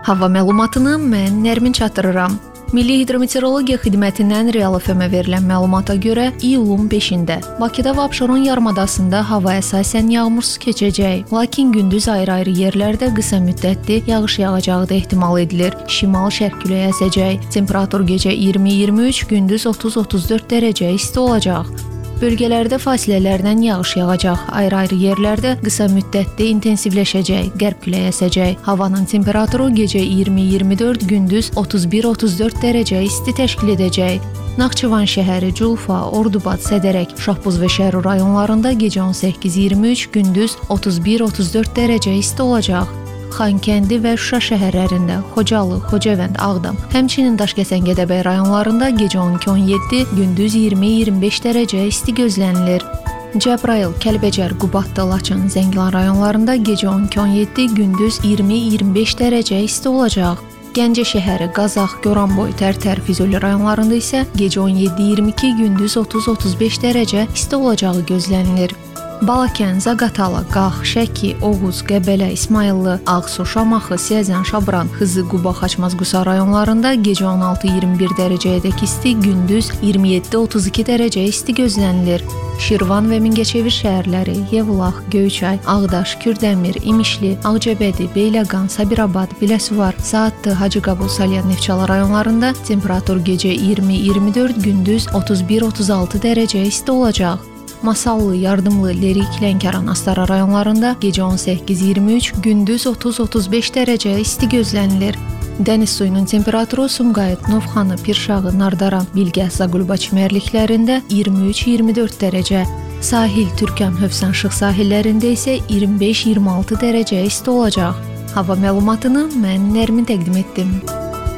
Hava məlumatını mən Nərmin çatdırıram. Milli Hidrometeorologiya Xidmətindən Real FM-ə verilən məlumata görə iyulun 5-də Bakıda və Abşeron yarımadasında hava əsasən yağmursuz keçəcək, lakin gündüz ayrı-ayrı yerlərdə qısa müddətli yağış yağacağı da ehtimal edilir. Şimal-şərq küləyi əsəcək. Temperatur gecə 20-23, gündüz 30-34 dərəcə isti olacaq. Bölgələrdə fasilələrdən yağış yağacaq. Ayrı-ayrı yerlərdə qısa müddətli intensivləşəcək. Qərb küləyi əsəcək. Havanın temperaturu gecə 20-24, gündüz 31-34 dərəcə isti təşkil edəcək. Naxçıvan şəhəri, Culfa, Ordubad, Sədərək, Şahbuz və Şərur rayonlarında gecə 18-23, gündüz 31-34 dərəcə isti olacaq. Xankəndi və Şuşa şəhərlərində, Xocalı, Xocavənd, Ağdam, həmçinin Daşkəsən, Gədəbəy rayonlarında gecə 12-17, gündüz 20-25 dərəcə isti gözlənilir. Cəbrayıl, Kəlbəcər, Qubadlı, Laçın, Zəngilan rayonlarında gecə 12-17, gündüz 20-25 dərəcə isti olacaq. Gəncə şəhəri, Qazax, Goranboy, Tərtər, Füzuli rayonlarında isə gecə 17-22, gündüz 30-35 dərəcə isti olacağı gözlənilir. Balakən, Zaqatala, Qax, Şəki, Oğuz, Qəbələ, İsmayıllı, Ağsu, Şamaxı, Siyəzən, Şabran, Xızı, Quba, Xaçmaz, Qusar rayonlarında gecə 16-21 dərəcəyədək isti, gündüz 27-32 dərəcə isti gözlənilir. Şirvan və Mingəçevir şəhərləri, Yevlax, Göyçay, Ağdaş, Kürdəmir, İmişli, Ağcabədi, Beyləqan, Sabirabad, Biləsuvar, Saatlı, Hacıqabul, Salyan, Neftçala rayonlarında temperatur gecə 20-24, gündüz 31-36 dərəcə isti olacaq. Masallı, Yardımlı, Lerik, Lənkəran, Astara rayonlarında gecə 18-23, gündüz 30-35 dərəcə isti gözlənilir. Dəniz suyunun temperaturu Sumqayıt, Novxanı, Pirşağı, Nardaran, Bilgəh, Zaqulba çimərliklərində 23-24 dərəcə. Sahil, Türkan, Hövsan, Şıx sahillərində isə 25-26 dərəcə isti olacaq. Hava məlumatını mən Nərmin təqdim etdim.